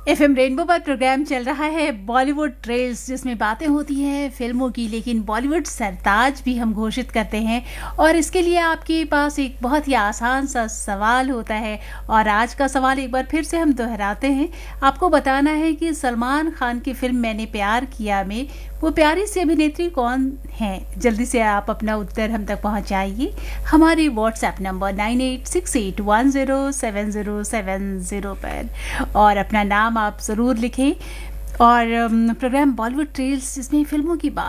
FM rainbow पर programme चल रहा है बॉलीवुड ट्रेल्स, जिसमें बातें होती हैं फिल्मों की, लेकिन बॉलीवुड सरताज भी हम घोषित करते हैं। और इसके लिए आपके पास एक बहुत ही आसान सा सवाल होता है। और आज का सवाल एक बार फिर से हम दोहराते हैं। आपको बताना है कि सलमान खान की फिल्म मैंने प्यार किया में वो प्यारी सी अभिनेत्री कौन है। जल्दी से आप अपना उत्तर हम तक पहुंचाइए हमारे व्हाट्सएप नंबर 9868107070 पर, और अपना नाम आप ज़रूर लिखें। और प्रोग्राम बॉलीवुड ट्रेल्स, जिसमें फिल्मों की बात